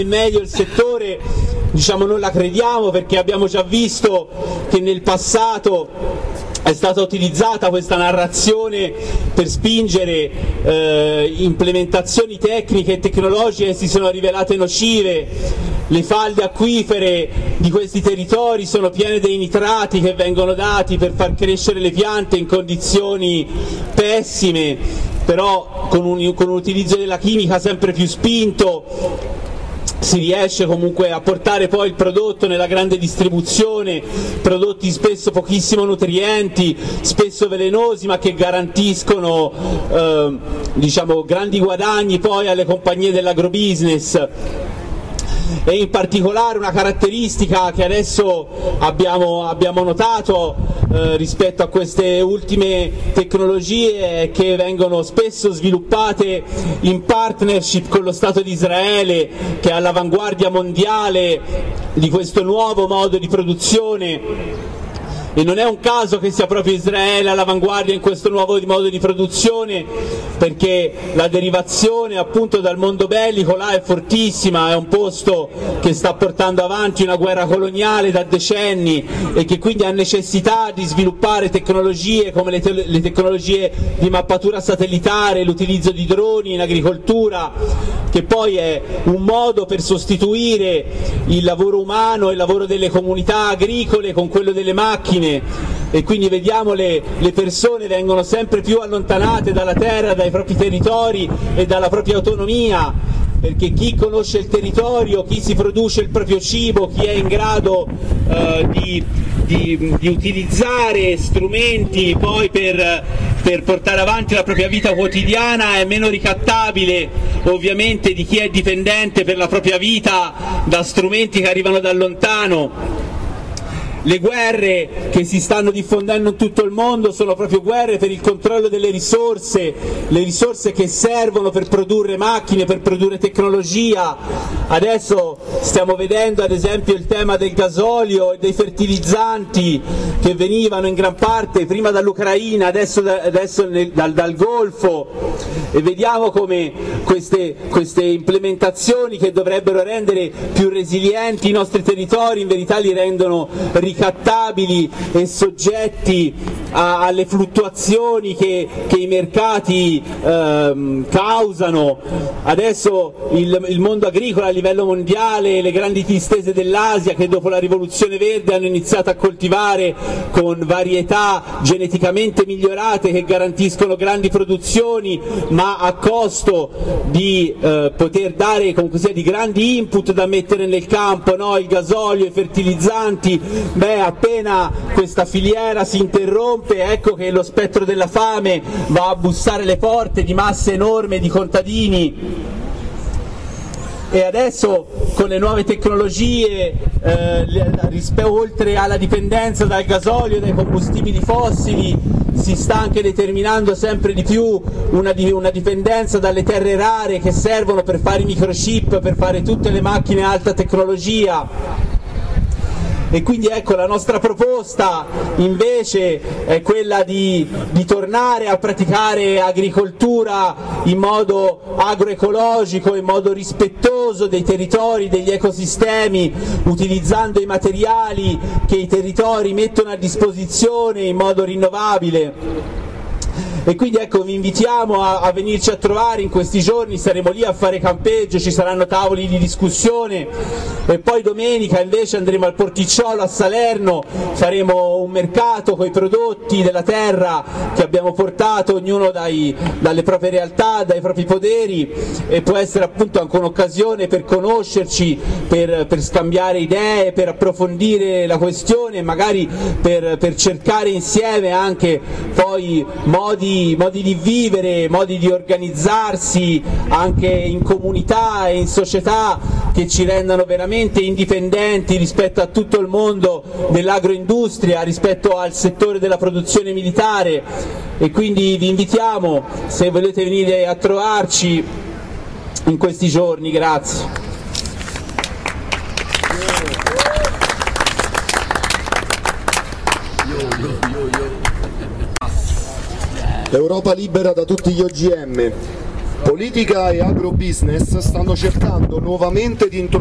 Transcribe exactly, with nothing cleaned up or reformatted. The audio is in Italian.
meglio il settore, diciamo, non la crediamo, perché abbiamo già visto che nel passato è stata utilizzata questa narrazione per spingere eh, implementazioni tecniche e tecnologiche che si sono rivelate nocive. Le falde acquifere di questi territori sono piene dei nitrati che vengono dati per far crescere le piante in condizioni pessime, però con un, con un utilizzo della chimica sempre più spinto si riesce comunque a portare poi il prodotto nella grande distribuzione, prodotti spesso pochissimo nutrienti, spesso velenosi, ma che garantiscono eh, diciamo, grandi guadagni poi alle compagnie dell'agrobusiness. E in particolare una caratteristica che adesso abbiamo, abbiamo notato eh, rispetto a queste ultime tecnologie è che vengono spesso sviluppate in partnership con lo Stato di Israele, che è all'avanguardia mondiale di questo nuovo modo di produzione. E non è un caso che sia proprio Israele all'avanguardia in questo nuovo modo di produzione, perché la derivazione appunto dal mondo bellico là è fortissima, è un posto che sta portando avanti una guerra coloniale da decenni e che quindi ha necessità di sviluppare tecnologie come le, te le tecnologie di mappatura satellitare, l'utilizzo di droni in agricoltura, che poi è un modo per sostituire il lavoro umano e il lavoro delle comunità agricole con quello delle macchine. E quindi vediamo le, le persone vengono sempre più allontanate dalla terra, dai propri territori e dalla propria autonomia, perché chi conosce il territorio, chi si produce il proprio cibo, chi è in grado eh, di, di, di utilizzare strumenti poi per, per portare avanti la propria vita quotidiana è meno ricattabile ovviamente di chi è dipendente per la propria vita da strumenti che arrivano da lontano. Le guerre che si stanno diffondendo in tutto il mondo sono proprio guerre per il controllo delle risorse, le risorse che servono per produrre macchine, per produrre tecnologia. Adesso stiamo vedendo ad esempio il tema del gasolio e dei fertilizzanti che venivano in gran parte prima dall'Ucraina, adesso, adesso nel, dal, dal Golfo, e vediamo come queste, queste implementazioni che dovrebbero rendere più resilienti i nostri territori in verità li rendono ricattabili e soggetti a, alle fluttuazioni che, che i mercati ehm, causano. Adesso il, il mondo agricolo a livello mondiale, le grandi distese dell'Asia che dopo la rivoluzione verde hanno iniziato a coltivare con varietà geneticamente migliorate che garantiscono grandi produzioni, ma a costo di eh, poter dare comunque sia di grandi input da mettere nel campo, no? Il gasolio, i fertilizzanti. Beh, appena questa filiera si interrompe, ecco che lo spettro della fame va a bussare le porte di masse enormi di contadini. E adesso con le nuove tecnologie, eh, oltre alla dipendenza dal gasolio e dai combustibili fossili, si sta anche determinando sempre di più una, di, una dipendenza dalle terre rare che servono per fare i microchip, per fare tutte le macchine a alta tecnologia. E quindi ecco, la nostra proposta invece è quella di, di tornare a praticare agricoltura in modo agroecologico, in modo rispettoso dei territori, degli ecosistemi, utilizzando i materiali che i territori mettono a disposizione in modo rinnovabile. E quindi ecco, vi invitiamo a, a venirci a trovare in questi giorni, saremo lì a fare campeggio, ci saranno tavoli di discussione e poi domenica invece andremo al Porticciolo a Salerno, faremo un mercato con i prodotti della terra che abbiamo portato ognuno dai, dalle proprie realtà, dai propri poderi, e può essere appunto anche un'occasione per conoscerci, per, per scambiare idee, per approfondire la questione, magari per, per cercare insieme anche poi modi modi di vivere, modi di organizzarsi anche in comunità e in società che ci rendano veramente indipendenti rispetto a tutto il mondo dell'agroindustria, rispetto al settore della produzione militare. E quindi vi invitiamo, se volete venire a trovarci in questi giorni. Grazie. Europa libera da tutti gli O G M. Politica e agrobusiness stanno cercando nuovamente di introdurre